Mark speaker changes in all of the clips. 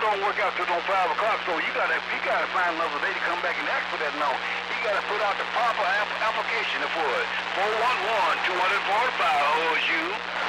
Speaker 1: don't work out till 5 o'clock, so you gotta find another day to come back and ask for that loan. You gotta put out the proper application for it. 411-245 owes you.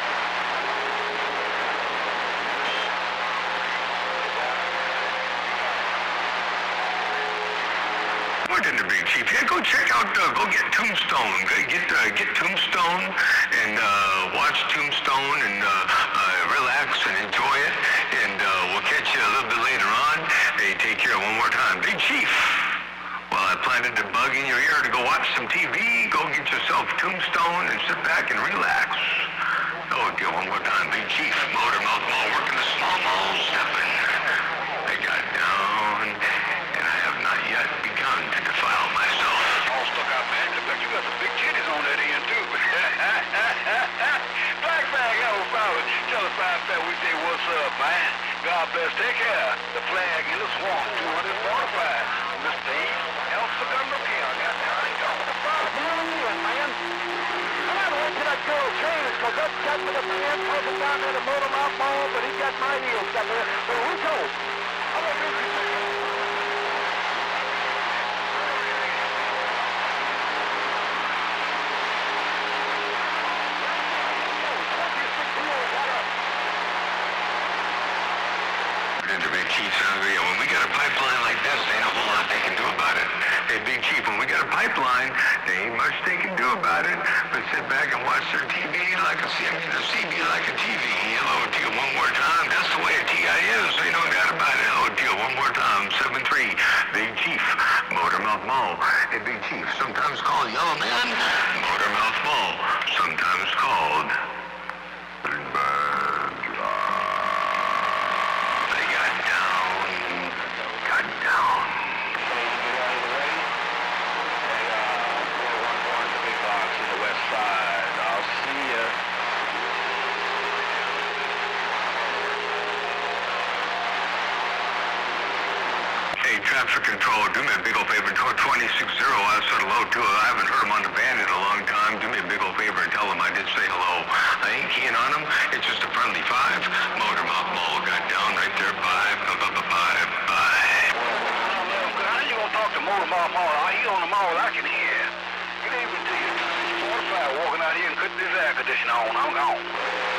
Speaker 2: In the Big Chief. Yeah, go check out, go get Tombstone. Get Tombstone and watch Tombstone and relax and enjoy it. And we'll catch you a little bit later on. Hey, take care one more time. Big Chief. Well, I planted a bug in your ear to go watch some TV. Go get yourself Tombstone and sit back and relax. Oh, dear, one more time. Big Chief. Motor Mouth Mall working the small mall 7. I got down. Not yet begun to defile myself.
Speaker 1: All stuck out, man. Look like you got some big titties on that end, too. Black flag, how about it? Tell us, Fine Fat, we say what's up, man. God bless, take care. The flag in the swamp, 245. Mr. Dave, El Segundo Kill. Goddamn, I ain't talking about it, man. I gotta wait till that girl changes, because that got me the man talking down there to motor my ball, but he got my heels got there. Well, who told? I don't know if you say
Speaker 2: Big Chief, when we got a pipeline like this, there ain't a whole lot they can do about it. Hey, Big Chief, when we got a pipeline, there ain't much they can do about it, but sit back and watch their TV like a CB like a TV. Hello to you one more time. That's the way a TI is. They don't got about it. Hello to you one more time. 7-3, Big Chief, Motormouth Mall. Hey, Big Chief, sometimes called Yellow Man, Motormouth Mall, sometimes called Traffic control, do me a big old favor, 260, I said hello to her. I haven't heard him on the band in a long time. Do me a big old favor and tell him I did say hello. I ain't keying on him, it's just a friendly 5. Motormouth Mall got down right there, 5. Bye.
Speaker 1: How you gonna talk to Motormouth Mall? He on the mall, I can hear. Good evening to you. 45 walking out here and cutting this air conditioner on. I'm gone.